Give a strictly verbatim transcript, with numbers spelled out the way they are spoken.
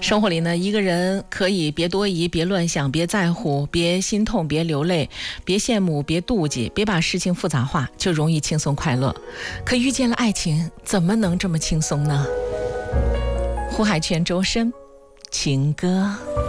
生活里呢，一个人可以别多疑，别乱想，别在乎，别心痛，别流泪，别羡慕，别妒忌，别把事情复杂化，就容易轻松快乐。可遇见了爱情，怎么能这么轻松呢？胡海泉、周深，情歌。